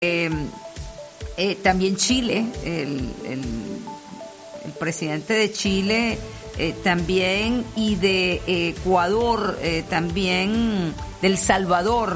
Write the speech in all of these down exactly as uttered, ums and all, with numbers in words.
Eh, eh, también Chile, el, el, el presidente de Chile eh, también, y de Ecuador eh, también, del Salvador,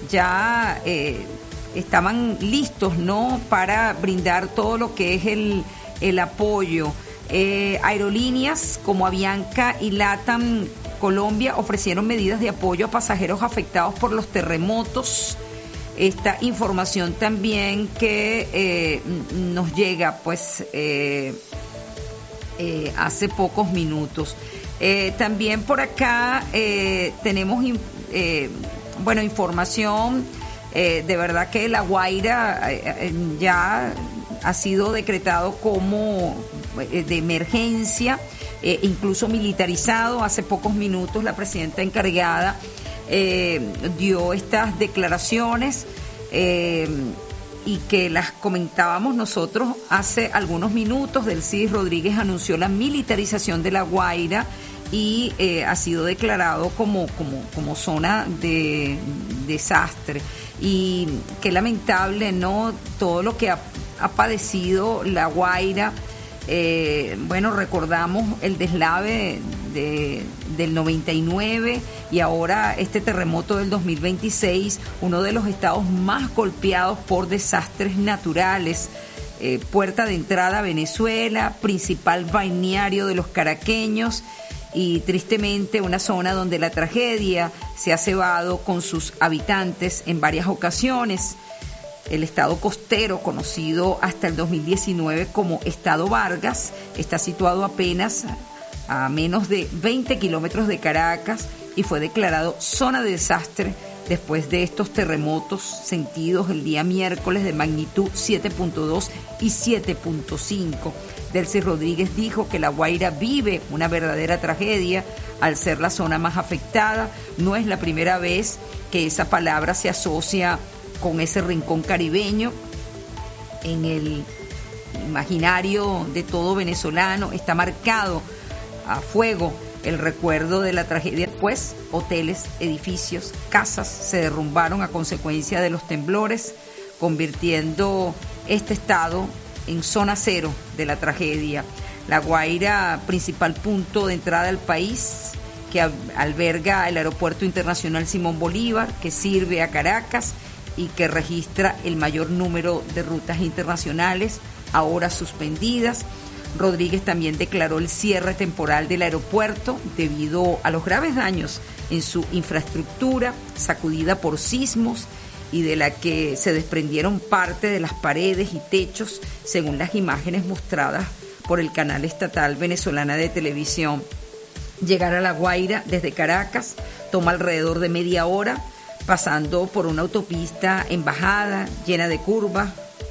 ya eh, estaban listos, ¿no?, para brindar todo lo que es el, el apoyo. Eh, aerolíneas como Avianca y LATAM Colombia ofrecieron medidas de apoyo a pasajeros afectados por los terremotos. Esta información también que eh, nos llega pues eh, eh, hace pocos minutos. Eh, también por acá eh, tenemos eh, bueno información eh, de verdad que La Guaira eh, ya ha sido decretado como eh, de emergencia, eh, incluso militarizado. Hace pocos minutos la presidenta encargada Eh, dio estas declaraciones eh, y que las comentábamos nosotros hace algunos minutos. Delcy Rodríguez anunció la militarización de La Guaira y eh, ha sido declarado como, como, como zona de desastre. Y qué lamentable, ¿no?, todo lo que ha, ha padecido La Guaira. Eh, bueno, recordamos el deslave de, del noventa y nueve y ahora este terremoto del dos mil veintiséis, uno de los estados más golpeados por desastres naturales, eh, puerta de entrada a Venezuela, principal balneario de los caraqueños y tristemente una zona donde la tragedia se ha cebado con sus habitantes en varias ocasiones. El estado costero, conocido hasta el dos mil diecinueve como Estado Vargas, está situado apenas a menos de veinte kilómetros de Caracas y fue declarado zona de desastre después de estos terremotos sentidos el día miércoles de magnitud siete punto dos y siete punto cinco. Delcy Rodríguez dijo que La Guaira vive una verdadera tragedia al ser la zona más afectada. No es la primera vez que esa palabra se asocia con ese rincón caribeño. En el imaginario de todo venezolano está marcado a fuego el recuerdo de la tragedia, pues hoteles, edificios, casas se derrumbaron a consecuencia de los temblores, convirtiendo este estado en zona cero de la tragedia. La Guaira, principal punto de entrada al país, que alberga el Aeropuerto Internacional Simón Bolívar, que sirve a Caracas y que registra el mayor número de rutas internacionales ahora suspendidas. Rodríguez también declaró el cierre temporal del aeropuerto debido a los graves daños en su infraestructura, sacudida por sismos y de la que se desprendieron parte de las paredes y techos, según las imágenes mostradas por el canal estatal venezolana de televisión. Llegar a La Guaira desde Caracas toma alrededor de media hora, pasando por una autopista en bajada, llena de curvas,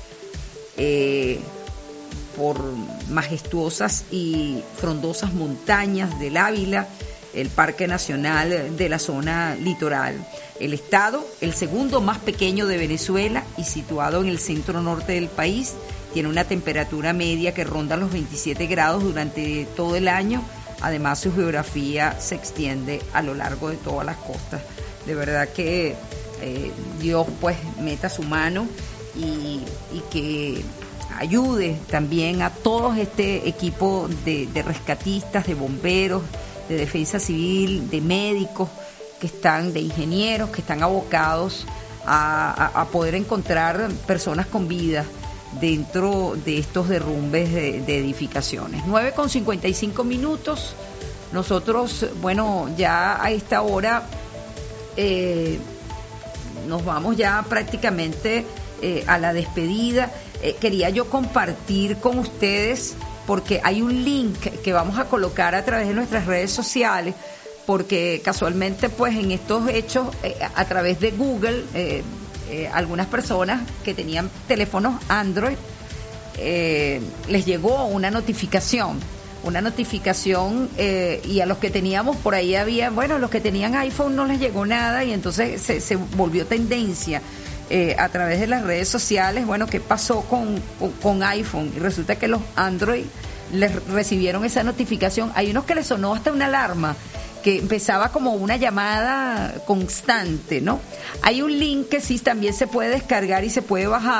eh, por majestuosas y frondosas montañas del Ávila, el Parque Nacional de la zona litoral. El estado, el segundo más pequeño de Venezuela y situado en el centro norte del país, tiene una temperatura media que ronda los veintisiete grados durante todo el año. Además, su geografía se extiende a lo largo de todas las costas. De verdad que eh, Dios pues meta su mano y, y que ayude también a todo este equipo de, de rescatistas, de bomberos, de defensa civil, de médicos que están, de ingenieros que están abocados a, a, a poder encontrar personas con vida dentro de estos derrumbes de, de edificaciones. nueve con cincuenta y cinco minutos. Nosotros, bueno, ya a esta hora eh, nos vamos ya prácticamente eh, a la despedida. Eh, quería yo compartir con ustedes, porque hay un link que vamos a colocar a través de nuestras redes sociales, porque casualmente pues en estos hechos, eh, a través de Google, eh, eh, algunas personas que tenían teléfonos Android, eh, les llegó una notificación, una notificación eh, y a los que teníamos por ahí había, bueno, los que tenían iPhone no les llegó nada y entonces se, se volvió tendencia. Eh, a través de las redes sociales, bueno, ¿qué pasó con, con, con iPhone? Y resulta que los Android les recibieron esa notificación. Hay unos que les sonó hasta una alarma que empezaba como una llamada constante, ¿no? Hay un link que sí también se puede descargar y se puede bajar.